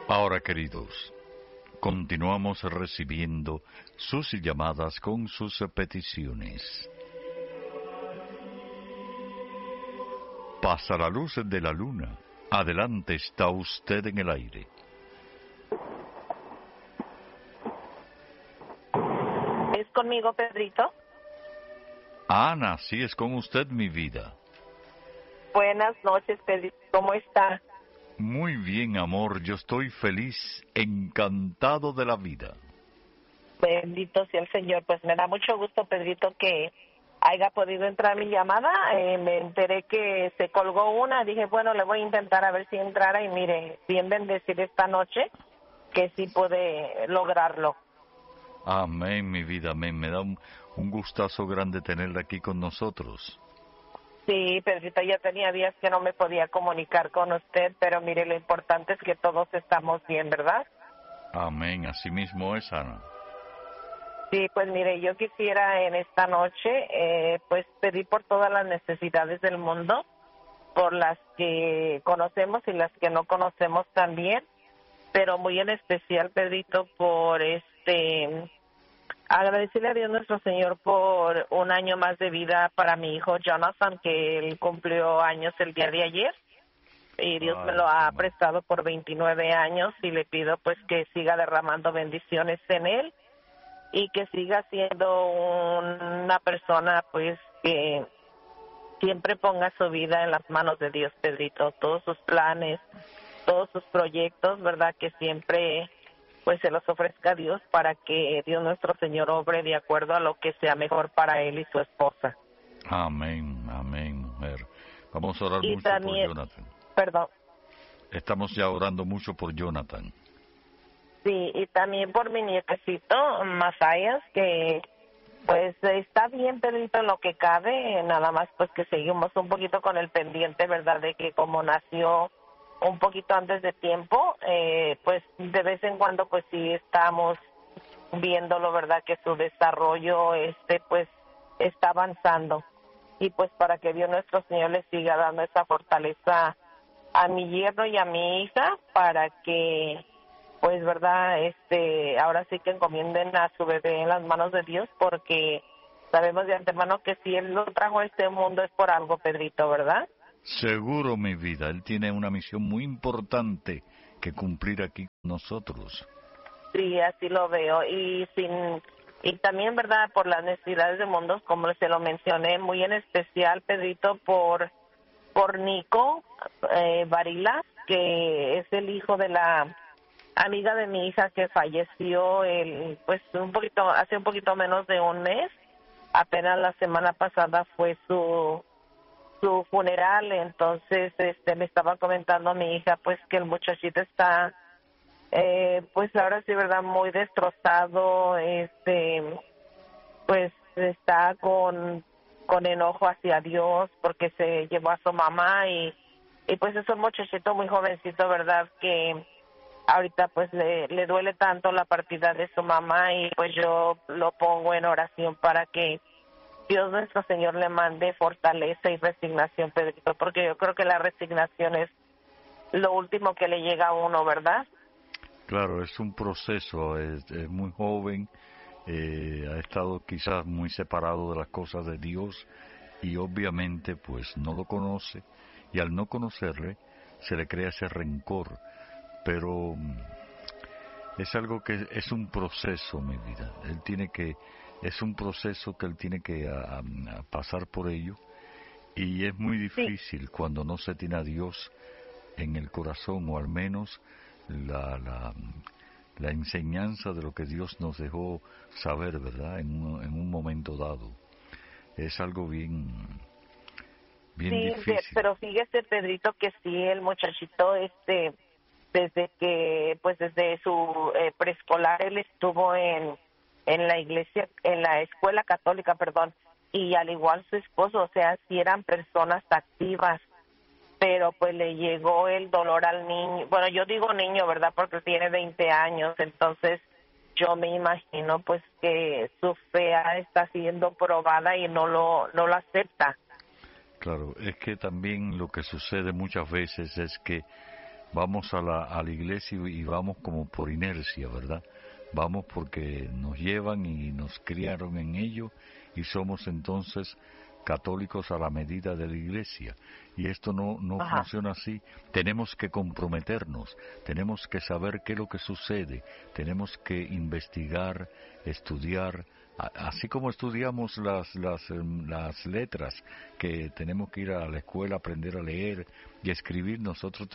Ahora, queridos, continuamos recibiendo sus llamadas con sus peticiones. Pasa la luz de la luna. Adelante, está usted en el aire. ¿Es conmigo, Pedrito? Ana, sí es con usted, mi vida. Buenas noches, Pedrito. ¿Cómo está? Muy bien, amor, yo estoy feliz, encantado de la vida. Bendito sea el Señor. Pues me da mucho gusto, Pedrito, que haya podido entrar mi llamada. Me enteré que se colgó una. Dije, bueno, le voy a intentar a ver si entrara. Y mire, bien bendecir esta noche que sí puede lograrlo. Amén, mi vida, amén. Me da un gustazo grande tenerla aquí con nosotros. Sí, Pedrito, ya tenía días que no me podía comunicar con usted, pero mire, lo importante es que todos estamos bien, ¿verdad? Amén, así mismo es, Ana. Sí, pues mire, yo quisiera en esta noche, pues pedir por todas las necesidades del mundo, por las que conocemos y las que no conocemos también, pero muy en especial, Pedrito, por agradecerle a Dios nuestro Señor por un año más de vida para mi hijo Jonathan, que él cumplió años el día de ayer, y Dios me lo ha prestado por 29 años, y le pido pues que siga derramando bendiciones en él, y que siga siendo una persona pues que siempre ponga su vida en las manos de Dios, Pedrito, todos sus planes, todos sus proyectos, ¿verdad? Que siempre pues se los ofrezca a Dios para que Dios nuestro Señor obre de acuerdo a lo que sea mejor para él y su esposa. Amén, amén, mujer. Vamos a orar Y mucho también, por Jonathan. perdón. Estamos ya orando mucho por Jonathan. Sí, y también por mi nietecito, Masayas, que pues está bien, Pedrito, en lo que cabe, nada más pues que seguimos un poquito con el pendiente, ¿verdad?, de que como nació un poquito antes de tiempo, pues de vez en cuando pues sí estamos viéndolo, ¿verdad?, que su desarrollo pues está avanzando, y pues para que Dios nuestro Señor le siga dando esa fortaleza a mi yerno y a mi hija para que pues verdad ahora sí que encomienden a su bebé en las manos de Dios, porque sabemos de antemano que si él lo trajo a este mundo es por algo, Pedrito, ¿verdad? Seguro, mi vida, él tiene una misión muy importante que cumplir aquí con nosotros. Sí, así lo veo, y también, ¿verdad?, por las necesidades del mundo, como se lo mencioné, muy en especial, Pedrito, por Nico Varila, que es el hijo de la amiga de mi hija que falleció pues hace un poquito menos de un mes. Apenas la semana pasada fue su funeral. Entonces me estaba comentando mi hija pues que el muchachito está pues ahora sí, verdad, muy destrozado, pues está con enojo hacia Dios porque se llevó a su mamá, y pues es un muchachito muy jovencito, verdad, que ahorita pues le duele tanto la partida de su mamá, y pues yo lo pongo en oración para que Dios nuestro Señor le mande fortaleza y resignación, Pedrito, porque yo creo que la resignación es lo último que le llega a uno, ¿verdad? Claro, es un proceso, es muy joven, ha estado quizás muy separado de las cosas de Dios y obviamente pues no lo conoce, y al no conocerle se le crea ese rencor, pero es algo que es un proceso, mi vida. Es un proceso que él tiene que a pasar por ello, y es muy difícil cuando no se tiene a Dios en el corazón, o al menos la enseñanza de lo que Dios nos dejó saber, ¿verdad?, en un momento dado. Es algo bien difícil. Pero fíjese, Pedrito, que sí, el muchachito desde su preescolar él estuvo en la iglesia, en la escuela católica, perdón, y al igual su esposo, o sea, sí eran personas activas, pero pues le llegó el dolor al niño. Bueno, yo digo niño, ¿verdad?, porque tiene 20 años, entonces yo me imagino pues que su fe está siendo probada y no lo acepta. Claro, es que también lo que sucede muchas veces es que vamos a la iglesia y vamos como por inercia, ¿verdad? Vamos porque nos llevan y nos criaron en ello y somos entonces católicos a la medida de la iglesia. Y esto no Ajá. funciona así. Tenemos que comprometernos, tenemos que saber qué es lo que sucede, tenemos que investigar, estudiar, así como estudiamos las letras, que tenemos que ir a la escuela a aprender a leer y escribir, nosotros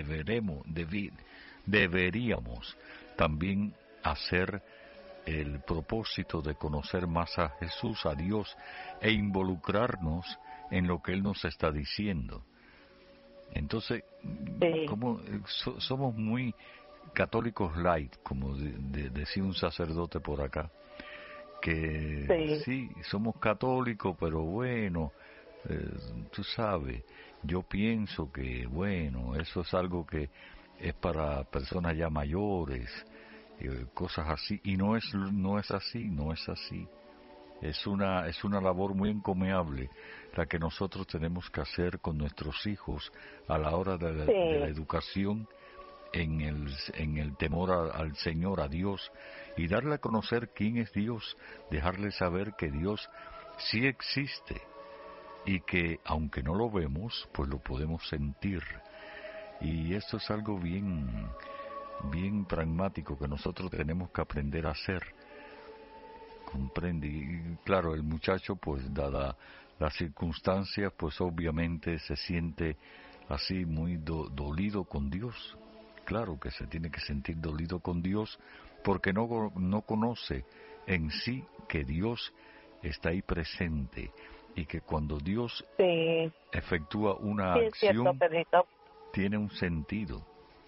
deberíamos también hacer el propósito de conocer más a Jesús, a Dios, e involucrarnos en lo que Él nos está diciendo. Entonces, Sí, como somos muy católicos light, como decía un sacerdote por acá, que sí, sí, somos católicos, pero bueno, tú sabes, yo pienso que, bueno, eso es algo que es para personas ya mayores, cosas así, y no es así. Es una labor muy encomiable la que nosotros tenemos que hacer con nuestros hijos a la hora de la sí, educación en el temor al Señor, a Dios, y darle a conocer quién es Dios, dejarle saber que Dios sí existe y que aunque no lo vemos, pues lo podemos sentir. Y esto es algo bien pragmático que nosotros tenemos que aprender a hacer. Comprende. Y claro, el muchacho, pues dada las circunstancias, pues obviamente se siente así muy dolido con Dios. Claro que se tiene que sentir dolido con Dios porque no conoce en sí que Dios está ahí presente y que cuando Dios sí, efectúa una sí, es cierto, acción Pedrito. tiene un sentido.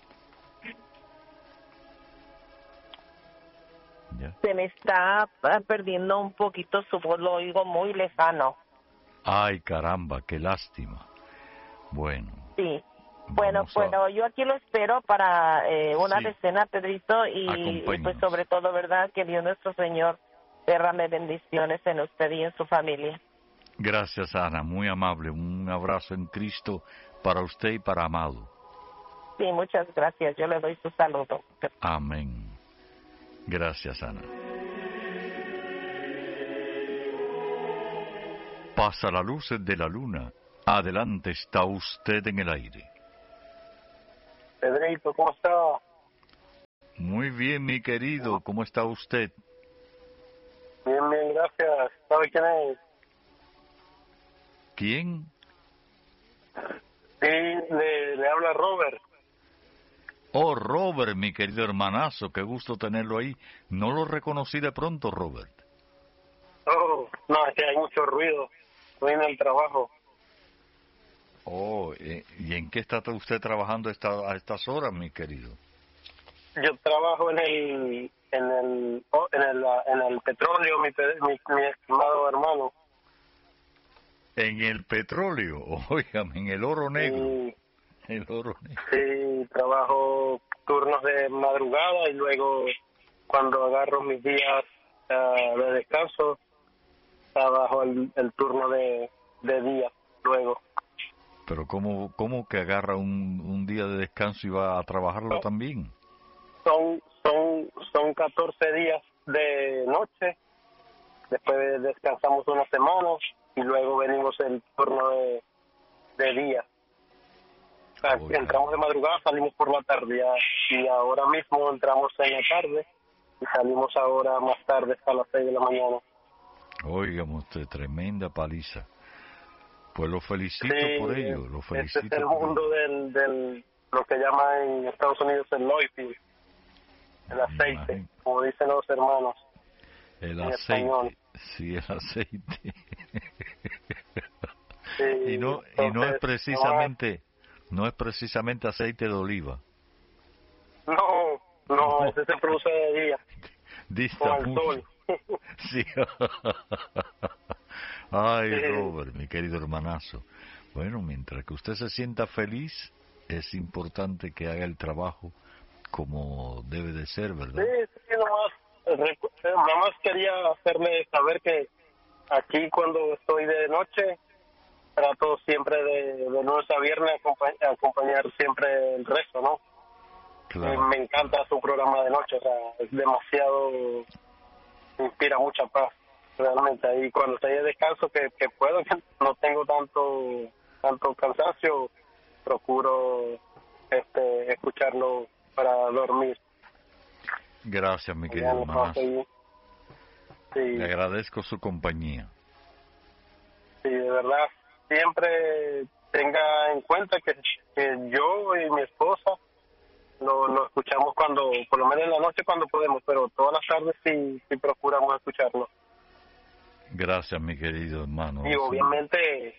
¿Ya? Se me está perdiendo un poquito su voz, lo oigo muy lejano. Ay, caramba, qué lástima. Bueno, Sí. Bueno, vamos a... bueno, yo aquí lo espero para una Sí, decena, Pedrito, y pues acompáñenos. sobre todo, ¿verdad? Que Dios nuestro Señor derrame bendiciones en usted y en su familia. Gracias, Ana, muy amable. Un abrazo en Cristo para usted y para Amado. Sí, muchas gracias. Yo le doy su saludo. Amén. Gracias, Ana. Pasa la luz de la luna. Adelante está usted en el aire. Pedrito, ¿cómo está? Muy bien, mi querido. ¿Cómo está usted? Bien, bien, gracias. ¿Sabe quién es? ¿Quién? Sí, le habla Robert. Oh, Robert, mi querido hermanazo. Qué gusto tenerlo ahí. No lo reconocí de pronto, Robert. Oh, no, es que hay mucho ruido. Estoy en el trabajo. Oh, ¿y en qué está usted trabajando a estas horas, mi querido? Yo trabajo en el petróleo, mi estimado hermano. En el petróleo, óigame, en el oro negro. Y El oro negro. sí, trabajo turnos de madrugada y luego cuando agarro mis días de descanso, trabajo el turno de día luego. Pero ¿cómo que agarra un día de descanso y va a trabajarlo también? Son 14 días de noche, después descansamos unas semanas y luego venimos el turno de día. O sea, Oiga, entramos de madrugada, salimos por la tarde y ahora mismo entramos en la tarde y salimos ahora más tarde hasta las 6 de la mañana. óigame usted, tremenda paliza. Pues lo felicito por Sí, ello, lo este es felicito el por ello. mundo del lo que llama en Estados Unidos el oil field, el aceite, Imagín- como dicen los hermanos El en español. aceite, sí, el aceite. Sí, y no entonces, no es precisamente aceite de oliva. no, No, ese se produce de día, dista con el mucho. sol. Sí. Ay, Sí, Robert, mi querido hermanazo. Bueno, mientras que usted se sienta feliz, es importante que haga el trabajo como debe de ser, ¿verdad? sí, nomás quería hacerle saber que aquí cuando estoy de noche, trato siempre de lunes a viernes acompañar siempre el resto, ¿no? Claro. Me encanta su programa de noche, o sea, es demasiado, me inspira mucha paz, realmente. Ahí cuando estoy de descanso, que puedo, que no tengo tanto cansancio, procuro escucharlo para dormir. Gracias, mi Ya querido no hermanazo. Sí, Le agradezco su compañía. sí, de verdad, siempre tenga en cuenta que yo y mi esposa lo escuchamos cuando, por lo menos en la noche cuando podemos, pero todas las tardes sí procuramos escucharlo. Gracias, mi querido hermano. Y obviamente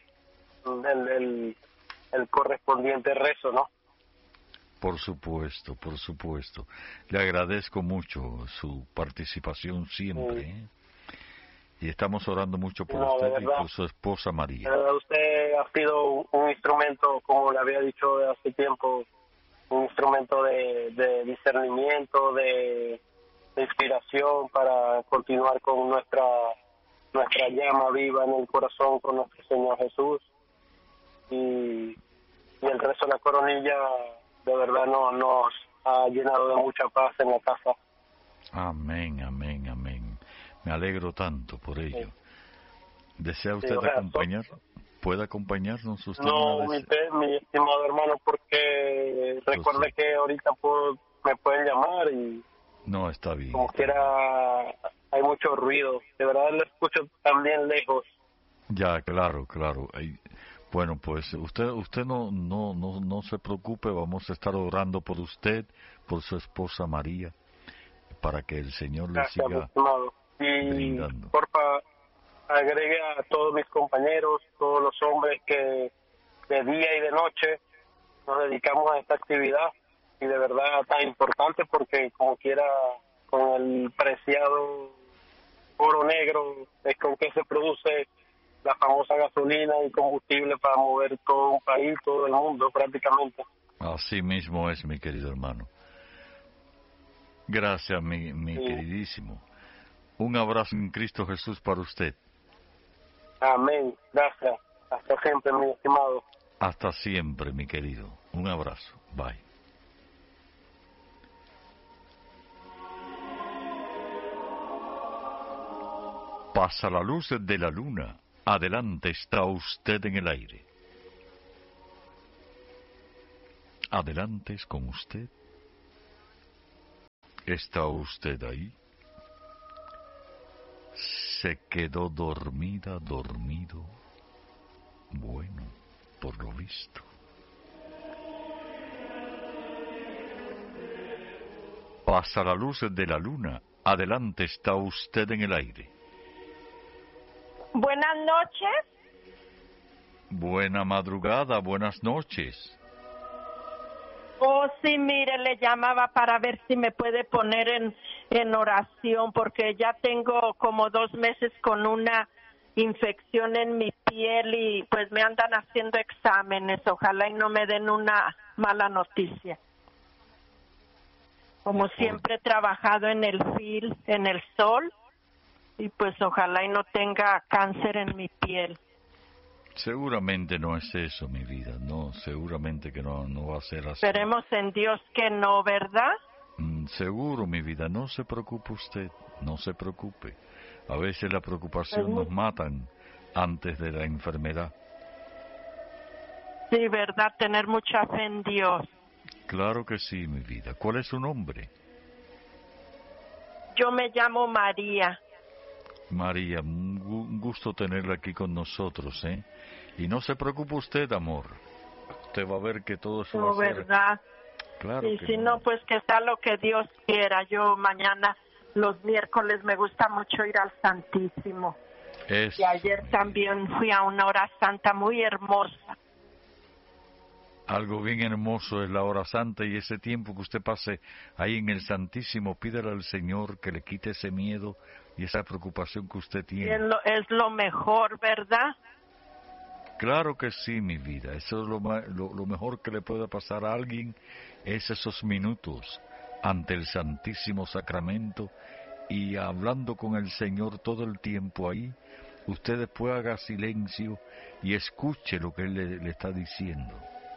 el correspondiente rezo, ¿no? Por supuesto, por supuesto. Le agradezco mucho su participación siempre, Sí. ¿eh? Y estamos orando mucho por No, de usted y verdad. por su esposa María. Usted ha sido un instrumento, como le había dicho hace tiempo, un instrumento de discernimiento, de inspiración para continuar con nuestra llama viva en el corazón con nuestro Señor Jesús. Y el rezo de la coronilla de verdad nos ha llenado de mucha paz en la casa. Amén, amén, amén. Me alegro tanto por ello. Sí. ¿Desea Sí, usted o sea, acompañar? ¿Puede acompañarnos usted? No, una vez? mi estimado hermano, porque recuerde que ahorita me pueden llamar y No, está bien. como quiera hay mucho ruido. De verdad lo escucho también lejos. Ya, claro, claro. Bueno, pues usted no se preocupe, vamos a estar orando por usted, por su esposa María, para que el Señor le Gracias, mi siga estimado. Y brindando. porfa, agregue a todos mis compañeros, todos los hombres que de día y de noche nos dedicamos a esta actividad y de verdad tan importante porque como quiera con el preciado oro negro es con que se produce la famosa gasolina y combustible para mover todo un país, todo el mundo prácticamente. Así mismo es, mi querido hermano. Gracias, mi Sí. queridísimo. Un abrazo en Cristo Jesús para usted. Amén. Gracias. Hasta siempre, mi estimado. Hasta siempre, mi querido. Un abrazo. Bye. Pasa la luz de la luna. Adelante está usted en el aire. Adelante es con usted. ¿Está usted ahí? Se quedó dormida, dormido. Bueno, por lo visto. Pasa la luz de la luna. Adelante está usted en el aire. Buenas noches. Buena madrugada, buenas noches. Oh, sí, mire, le llamaba para ver si me puede poner en oración, porque ya tengo como 2 meses con una infección en mi piel y pues me andan haciendo exámenes. Ojalá y no me den una mala noticia. Como siempre he trabajado en el field, en el sol, y pues ojalá y no tenga cáncer en mi piel. Seguramente no es eso, mi vida. No, seguramente que no va a ser así. Esperemos en Dios que no, ¿verdad? Seguro, mi vida. No se preocupe usted. No se preocupe. A veces la preocupación nos matan antes de la enfermedad. Sí, ¿verdad? Tener mucha fe en Dios. Claro que sí, mi vida. ¿Cuál es su nombre? Yo me llamo María. María, un gusto tenerla aquí con nosotros, ¿eh? Y no se preocupe usted, amor. Usted va a ver que todo eso va a ser... ¿Verdad? Claro y que si no. no, pues que sea lo que Dios quiera. Yo mañana, los miércoles, me gusta mucho ir al Santísimo. Eso, y ayer también fui a una hora santa muy hermosa. Algo bien hermoso es la hora santa y ese tiempo que usted pase ahí en el Santísimo, pídale al Señor que le quite ese miedo y esa preocupación que usted tiene. Es lo mejor, ¿verdad? Claro que sí, mi vida. Eso es lo mejor que le puede pasar a alguien, es esos minutos ante el Santísimo Sacramento y hablando con el Señor todo el tiempo ahí, usted después haga silencio y escuche lo que él le está diciendo.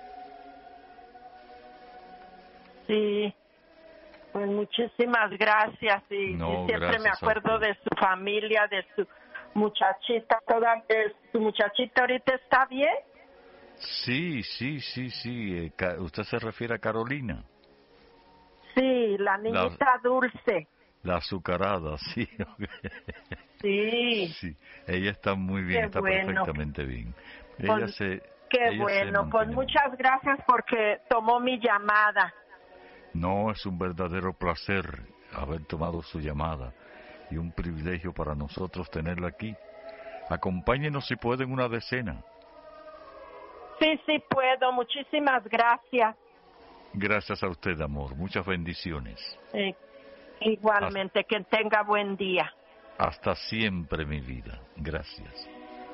Sí, pues muchísimas gracias y siempre me acuerdo de su familia, de su muchachita. ¿Su muchachita ahorita está bien? Sí. ¿Usted se refiere a Carolina? Sí, la niñita dulce. La azucarada, sí. Sí. Ella está muy bien, está perfectamente bien. Qué bueno, pues muchas gracias porque tomó mi llamada. No, es un verdadero placer haber tomado su llamada y un privilegio para nosotros tenerla aquí. Acompáñenos si puede en una decena. Sí puedo, muchísimas gracias. Gracias a usted, amor, muchas bendiciones. Igualmente, que tenga buen día. Hasta siempre, mi vida. Gracias.